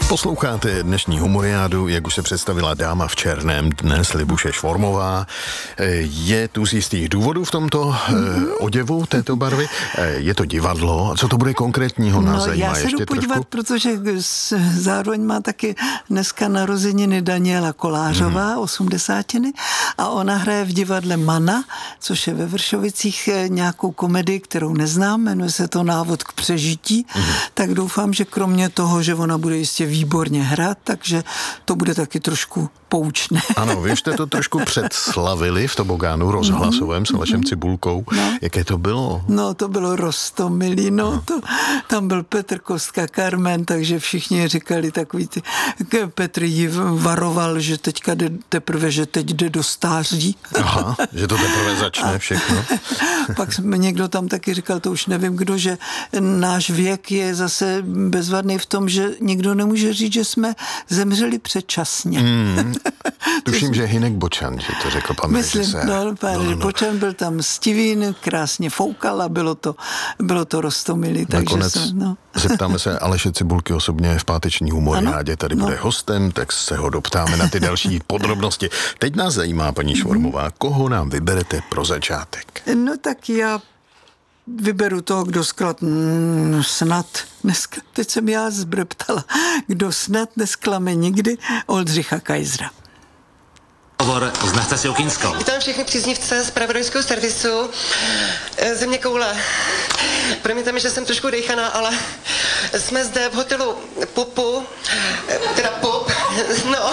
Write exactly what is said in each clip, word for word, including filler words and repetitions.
Posloucháte dnešní humoriádu, jak už se představila dáma v černém dnes, Libuše Švormová. Je tu z jistých důvodů v tomto mm-hmm. oděvu této barvy. Je to divadlo. Co to bude konkrétního? Nás no, zajímá já se ještě jdu podívat, trošku? protože zároveň má taky dneska narozeniny Daniela Kolářová, mm. osmdesátiny, a ona hraje v divadle Mana, což je ve Vršovicích nějakou komedii, kterou neznám, jmenuje se to Návod k přežití, mm. tak doufám, že kromě toho, že ona bude jistě výborně hrát, takže to bude taky trošku poučné. Ano, vy jste to trošku předslavili v tobogánu rozhlasovém s Alešem Cibulkou. No. Jaké to bylo? No, to bylo roztomilý, no, no. To, tam byl Petr Kostka, Carmen, takže všichni říkali takový ty, Petr jí varoval, že teďka jde, teprve, že teď jde do stáří. Aha, že to teprve začne všechno. Pak jsme někdo tam taky říkal, to už nevím kdo, že náš věk je zase bezvadný v tom, že nikdo nemůže říct, že jsme zemřeli předčasně. Mm. Tuším, že Hynek Bočan, že to řekl pan Myslím, režisér. no, pan no, no. Bočan byl tam stivín, krásně foukal a bylo to, bylo to roztomilý. Nakonec takže se, no. zeptáme se Aleše Cibulky osobně v páteční humoriádě, tady no. bude hostem, tak se ho doptáme na ty další podrobnosti. Teď nás zajímá, paní Švormová, koho nám vyberete pro začátek? No tak já vyberu toho, kdo sklad mm, snad dneska, teď jsem já zbreptala, kdo snad nesklame nikdy, Oldřicha Kajzra. Hovor s Nastasiou Kinskou. Vítám všechny příznivce z pravodajského servisu Země koule. Promiňte mi, že jsem trošku dejchaná, ale jsme zde v hotelu Pupu, teda Pup, no,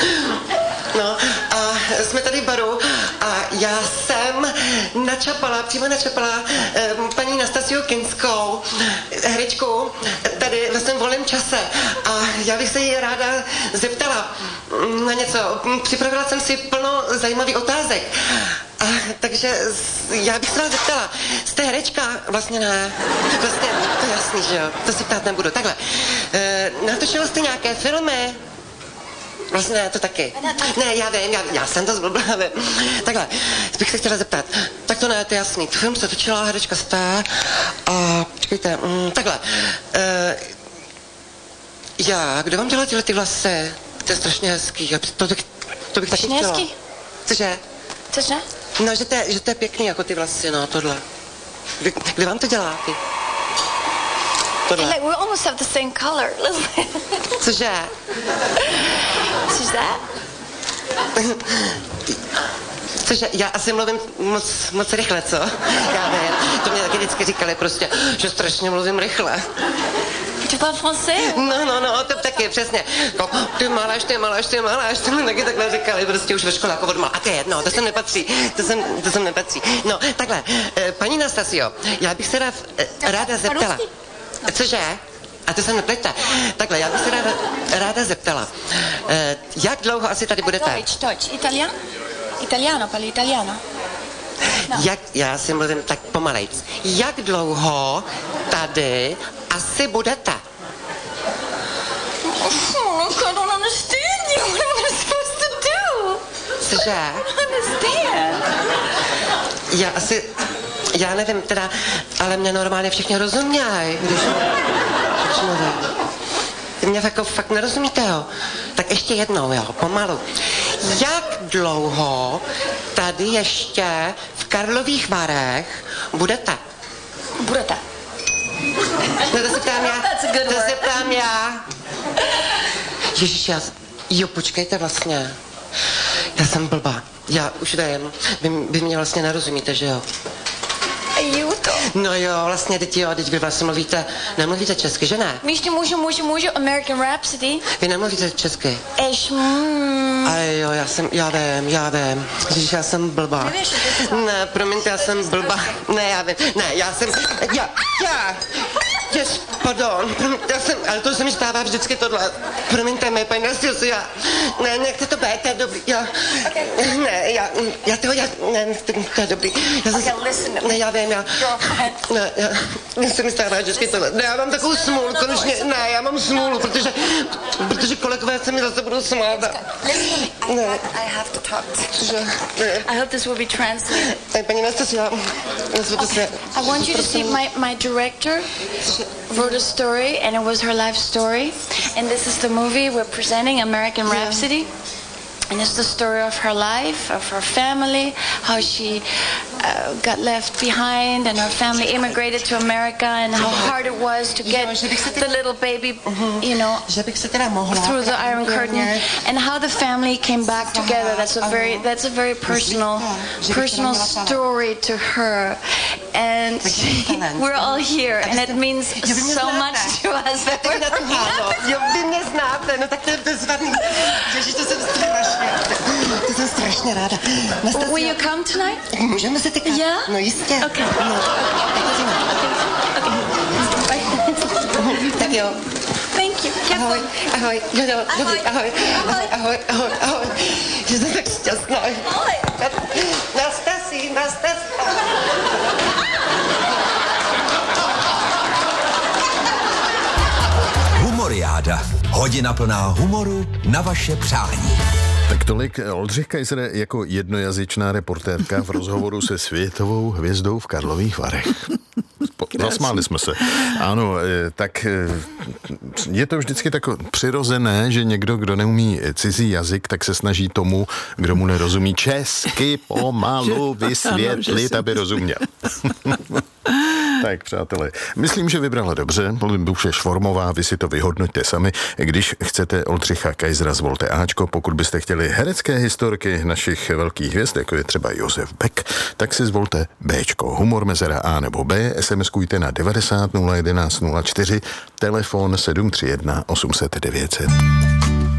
no, a jsme tady v baru a já jsem načapala, přímo načapala paní Nastasiu Kinskou, herečku, tady ve svém volném čase a já bych se jí ráda zeptala na něco. Připravila jsem si plno zajímavých otázek. A, takže já bych se vás zeptala, jste herečka? Vlastně ne. Vlastně, to je jasný, že jo. To se ptát nebudu. Takhle. E, natočila jste nějaké filmy? Vlastně ne, to taky. Ne, já vím, já, já jsem to zblbla, vím. Takhle, bych se chtěla zeptat. Tak to ne, to je jasný. Film se točila, herečka jste. A počkejte, mm, takhle. E, já, kdo vám dělal tyhle ty vlasy? To je strašně hezký. To bych, to bych taky chtěla. Hezký? Cože? Cože? No, že to, je, že to je pěkný, jako ty vlasy, no, tohle. Kdy, kdy vám to dělá, ty? Tohle. Like, we almost have the same color. Cože? Cože? Cože? Já asi mluvím moc, moc rychle, co? Já vím. To mě taky vždycky říkali prostě, že strašně mluvím rychle. Tu parles français? No, no, no, to taky, přesně. Jako, ty maláš, ty maláš, ty maláš, to mi taky takhle říkali, prostě už ve škole jako odmal. A to je jedno, to sem nepatří, to sem, to sem nepatří. No, takhle, paní Nastasio, já bych se rád, ráda zeptala. Cože? A to se neplete. Takhle, já bych se ráda, ráda zeptala. Jak dlouho asi tady budete? Deutsch, Deutsch. Italien? Italiano, parli italiano? No. Jak, já si mluvím tak pomalejc. Jak dlouho tady asi budete? Oh, I don't understand you. What am I supposed to do? Cože? I don't understand. Já asi, já nevím teda, ale mě normálně všichni rozumějí, když, když mluvím. Vy mě jako fakt nerozumíte, jo? Tak ještě jednou, jo, pomalu. Jak dlouho tady ještě v Karlových Varech budete? Budete. No to se ptám já, to se ptám já. Ježiš, já, jo, počkejte vlastně. Já jsem blbá. Já už vím, vy, vy mě vlastně nerozumíte, že jo? Jo to. No jo, vlastně teď jo, teď vy vlastně mluvíte, nemluvíte česky, že ne? Můžu, můžu, můžu, můžu, American Rhapsody. Vy nemluvíte česky. Eš, mm. A jo, já jsem, já vím, já vím. Ježiš, já jsem blbá. Nevíš, že ty jsi Ne, promiňte, já jsem blbá. Ne, já vím, ne, já jsem, já, já. Jež, pardon, já jsem, ale to se mi stává vždycky tohle. Promiňte mi, paní Nastasio, já, ne, nechce to být, to je dobrý, já, okay. ne, já, já toho, já, ne, to je dobrý. Já jsem, okay, listen. Ne, já vím, já, ne, já, mně se mi stává vždycky tohle. Ne, já mám takovou smůlu, konečně, ne, já mám smůlu, protože, protože kolegové se mi zase budou smát. Ne. I have to talk to you. I hope this will be translated. Paní Nastasio, já, okay. I want you to see my, my director. wrote a story, and it was her life story. And this is the movie we're presenting, American Yeah. Rhapsody. And it's the story of her life, of her family, how she uh, got left behind and her family immigrated to America and how hard it was to get the little baby, you know, through the Iron Curtain, and how the family came back together. That's a very, that's a very personal, personal story to her. And we're all here, and it means so much to us that we're Jo, vy mě znáte, no tak to je bezvadný. Ježiš, to jsem strašně, to jsem strašně ráda. Will you come tonight? Můžeme se tykat? Yeah? No jistě. Okay. No, tak jdeme. Okay. Tak jo. Thank you. Ahoj, ahoj, jo, jo, dobrý, ahoj, ahoj, ahoj, ahoj, ahoj. Že jsem tak šťastná. Ahoj. Nastasí, Nastasí. Humoriáda. Hodina plná humoru na vaše přání. Tak tolik Oldřich Kaiser jako jednojazyčná reportérka v rozhovoru se světovou hvězdou v Karlových Varech. Zasmáli jsme se. Ano, tak je to vždycky tak přirozené, že někdo, kdo neumí cizí jazyk, tak se snaží tomu, kdo mu nerozumí česky, pomalu vysvětlit, aby rozuměl. Tak, přátelé, myslím, že vybrala dobře. Libuše Švormová, vy si to vyhodnoťte sami. Když chcete Oldřicha Kaisera, zvolte Ačko. Pokud byste chtěli herecké historky našich velkých hvězd, jako je třeba Josef Beck, tak si zvolte Bčko. Humor mezera A nebo B. SMSkujte na devadesát nula jedenáct nula čtyři, telefon sedm tři jedna osm set devět set.